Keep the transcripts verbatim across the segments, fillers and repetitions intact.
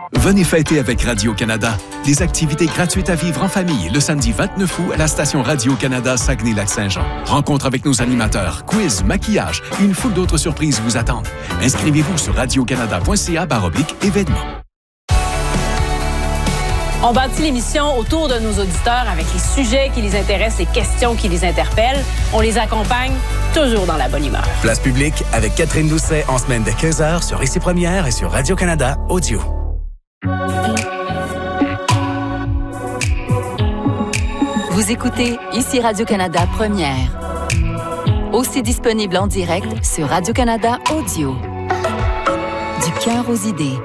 Venez fêter avec Radio-Canada. Des activités gratuites à vivre en famille le samedi vingt-neuf août à la station Radio-Canada Saguenay-Lac-Saint-Jean. Rencontre avec nos animateurs, quiz, maquillage et une foule d'autres surprises vous attendent. Inscrivez-vous sur radiocanada.ca baroblique événements. On bâtit l'émission autour de nos auditeurs avec les sujets qui les intéressent, les questions qui les interpellent. On les accompagne toujours dans la bonne humeur. Place publique avec Catherine Doucet en semaine de quinze heures sur Ici Première et sur Radio-Canada Audio. Vous écoutez Ici Radio-Canada Première. Aussi disponible en direct sur Radio-Canada Audio. Du cœur aux idées.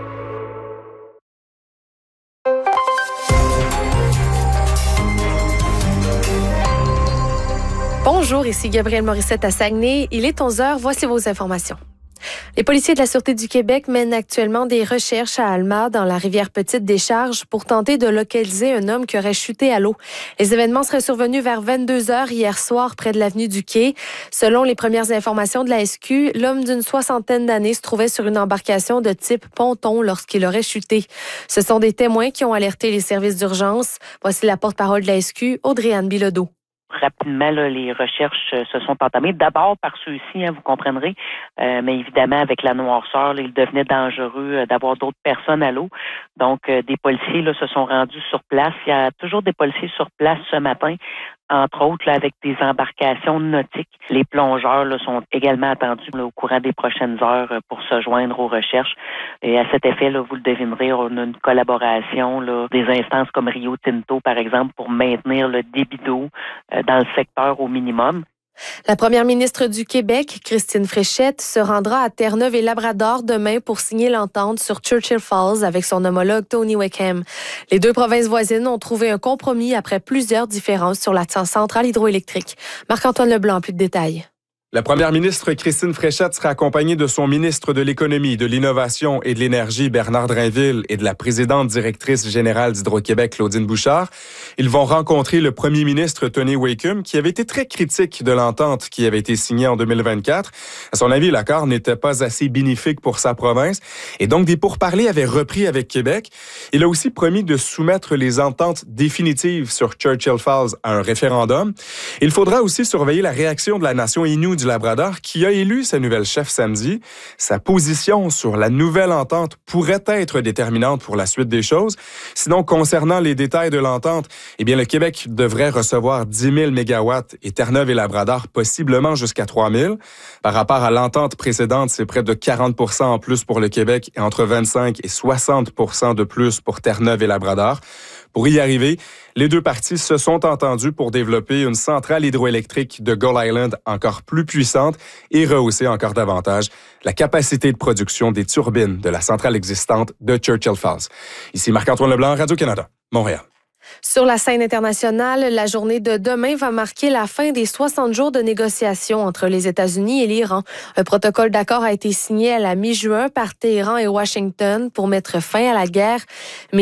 Bonjour, ici Gabrielle Morissette à Saguenay. Il est onze heures, voici vos informations. Les policiers de la Sûreté du Québec mènent actuellement des recherches à Alma, dans la rivière Petite-Décharge, pour tenter de localiser un homme qui aurait chuté à l'eau. Les événements seraient survenus vers vingt-deux heures hier soir près de l'avenue du Quai. Selon les premières informations de la S Q, l'homme d'une soixantaine d'années se trouvait sur une embarcation de type ponton lorsqu'il aurait chuté. Ce sont des témoins qui ont alerté les services d'urgence. Voici la porte-parole de la S Q, Audrey-Anne Bilodeau. Rapidement, là, les recherches euh, se sont entamées. D'abord par ceux-ci, hein, vous comprendrez, euh, mais évidemment, avec la noirceur, là, il devenait dangereux euh, d'avoir d'autres personnes à l'eau. Donc, euh, des policiers là, se sont rendus sur place. Il y a toujours des policiers sur place ce matin, entre autres là, avec des embarcations nautiques. Les plongeurs là, sont également attendus là, au courant des prochaines heures euh, pour se joindre aux recherches. Et à cet effet, là, vous le devinerez, on a une collaboration là, des instances comme Rio Tinto, par exemple, pour maintenir le débit d'eau euh, dans le secteur au minimum. La première ministre du Québec, Christine Fréchette, se rendra à Terre-Neuve et Labrador demain pour signer l'entente sur Churchill Falls avec son homologue Tony Wickham. Les deux provinces voisines ont trouvé un compromis après plusieurs différences sur la centrale hydroélectrique. Marc-Antoine Leblanc, plus de détails. La première ministre Christine Fréchette sera accompagnée de son ministre de l'Économie, de l'Innovation et de l'Énergie, Bernard Drainville, et de la présidente directrice générale d'Hydro-Québec, Claudine Bouchard. Ils vont rencontrer le premier ministre Tony Wickham, qui avait été très critique de l'entente qui avait été signée en deux mille vingt-quatre. À son avis, l'accord n'était pas assez bénéfique pour sa province, et donc des pourparlers avaient repris avec Québec. Il a aussi promis de soumettre les ententes définitives sur Churchill Falls à un référendum. Il faudra aussi surveiller la réaction de la nation Innu du Labrador, qui a élu sa nouvelle chef samedi. Sa position sur la nouvelle entente pourrait être déterminante pour la suite des choses. Sinon, concernant les détails de l'entente, eh bien, le Québec devrait recevoir dix mille mégawatts et Terre-Neuve et Labrador possiblement jusqu'à trois mille. Par rapport à l'entente précédente, c'est près de quarante pour cent en plus pour le Québec et entre vingt-cinq et soixante pour cent de plus pour Terre-Neuve et Labrador. Pour y arriver, les deux parties se sont entendues pour développer une centrale hydroélectrique de Gull Island encore plus puissante et rehausser encore davantage la capacité de production des turbines de la centrale existante de Churchill Falls. Ici Marc-Antoine Leblanc, Radio-Canada, Montréal. Sur la scène internationale, la journée de demain va marquer la fin des soixante jours de négociations entre les États-Unis et l'Iran. Un protocole d'accord a été signé à la mi-juin par Téhéran et Washington pour mettre fin à la guerre. Mais